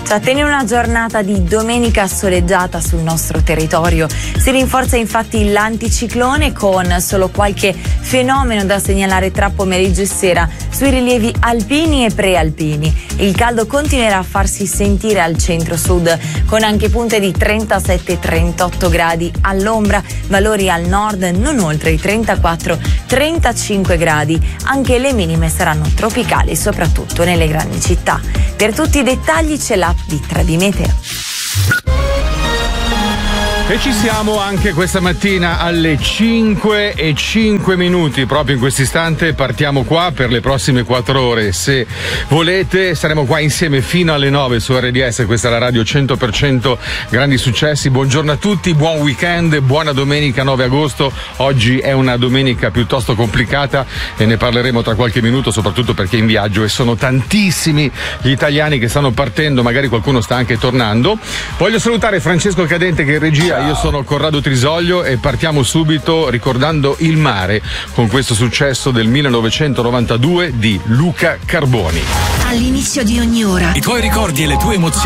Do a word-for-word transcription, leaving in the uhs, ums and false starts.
Ci attende una giornata di domenica soleggiata sul nostro territorio. Si rinforza infatti l'anticiclone con solo qualche fenomeno da segnalare tra pomeriggio e sera sui rilievi alpini e prealpini. Il caldo continuerà a farsi sentire al centro-sud con anche punte di trentasette trentotto gradi all'ombra, valori al nord non oltre i trentaquattro trentacinque gradi. Anche le minime saranno tropicali, soprattutto nelle grandi città. Per tutti i dettagli c'è l'app di Tradimeteo. E ci siamo anche questa mattina alle cinque e cinque minuti, proprio in questo istante partiamo qua per le prossime quattro ore. Se volete saremo qua insieme fino alle nove su R D S, questa è la radio cento per cento grandi successi. Buongiorno a tutti, buon weekend, buona domenica nove agosto. Oggi è una domenica piuttosto complicata e ne parleremo tra qualche minuto, soprattutto perché in viaggio e sono tantissimi gli italiani che stanno partendo, magari qualcuno sta anche tornando. Voglio salutare Francesco Cadente che è in regia. Io sono Corrado Trisoglio e partiamo subito ricordando il mare con questo successo del millenovecentonovantadue di Luca Carboni. All'inizio di ogni ora i tuoi ricordi e le tue emozioni